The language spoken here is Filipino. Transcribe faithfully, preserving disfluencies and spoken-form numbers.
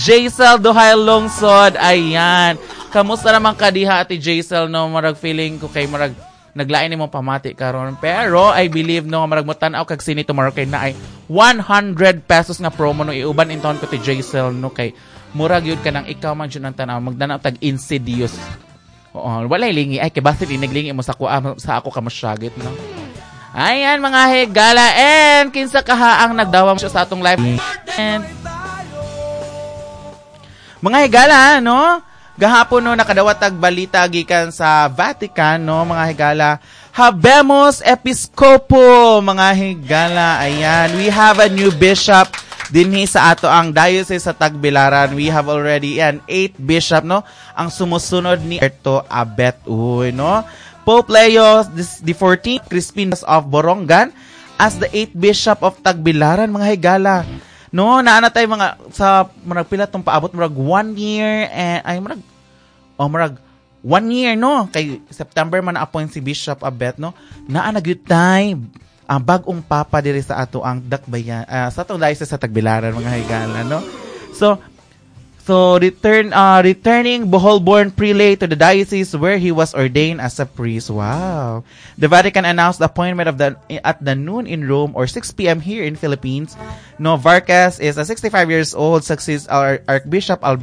Jaisel Duhay Lungsod, ayan. Kamusta naman ka diha, Ate Jaisel, no? Marag feeling ko kay marag naglain ni mo pamati karon. Pero I believe no marag mo tan-aw kag sini tomorrow kay na ay one hundred pesos nga promo no iuban in town ko ti Jaisel no kay murag yun ka nang ikaw man jud ang tan-aw magdanaw tag insidious. Oo, walay lingi ay kay basit iniglingi mo sa ko sa ako ka masyagit no. Ayan mga higala and kinsa kaha ang nagdawam siya sa atong live. And mga higala, no? Gahapon no nakadawat tag balita gikan sa Vatican, no, mga higala. Habemos Episkopo, mga higala. Ayan, we have a new bishop dinhi sa ato ang diocese sa Tagbilaran. We have already an eight bishop, no? Ang sumusunod ni Erto Abet, uy, no? Pope Leo the fourteenth, Crispin of Borongan as the eighth bishop of Tagbilaran, mga higala. No, naana tayo mga sa marag pila tong paabot marag one year and ay marag oh marag one year no kay September man na-appoint si Bishop Abet no. Naa na gyud tay ang bag-ong papa diri sa ato ang Dakbayan uh, sa atong diocese sa Tagbilaran, mga higala no. So so return uh, returning Bohol-born prelate to the diocese where he was ordained as a priest. Wow. The Vatican announced the appointment of the at the noon in Rome or six p.m. here in Philippines. No, Vargas is a sixty-five years old, succeeds our Archbishop Alberto